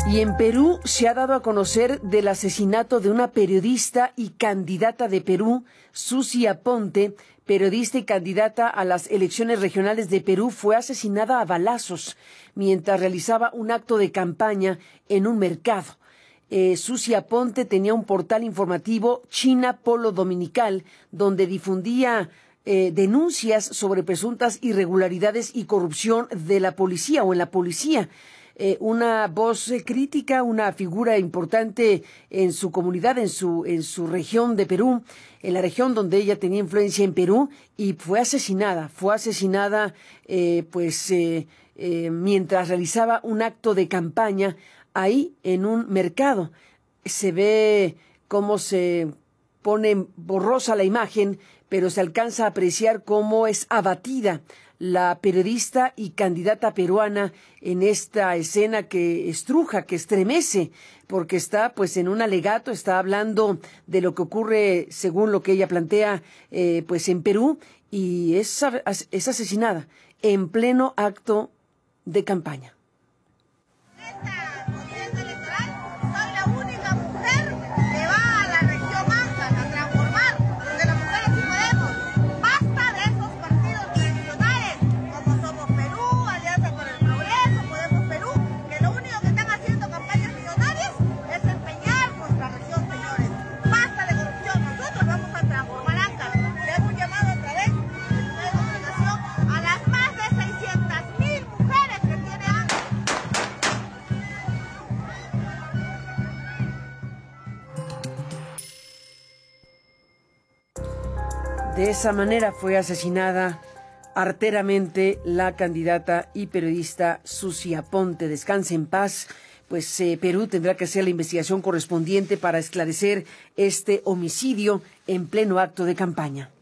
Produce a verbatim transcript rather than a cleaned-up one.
Y en Perú se ha dado a conocer del asesinato de una periodista y candidata de Perú, Susy Aponte, periodista y candidata a las elecciones regionales de Perú, fue asesinada a balazos mientras realizaba un acto de campaña en un mercado. Eh, Susy Aponte tenía un portal informativo, China Polo Dominical, donde difundía eh, denuncias sobre presuntas irregularidades y corrupción de la policía o en la policía. Eh, una voz eh, crítica, una figura importante en su comunidad, en su, en su región de Perú, en la región donde ella tenía influencia en Perú, y fue asesinada, fue asesinada eh, pues eh, eh, mientras realizaba un acto de campaña ahí en un mercado. Se ve cómo se pone borrosa la imagen, pero se alcanza a apreciar cómo es abatida la periodista y candidata peruana en esta escena que estruja, que estremece, porque está pues en un alegato, está hablando de lo que ocurre según lo que ella plantea eh, pues en Perú, y es, es asesinada en pleno acto de campaña. De esa manera fue asesinada arteramente la candidata y periodista Susy Aponte. Descanse en paz. Pues eh, Perú tendrá que hacer la investigación correspondiente para esclarecer este homicidio en pleno acto de campaña.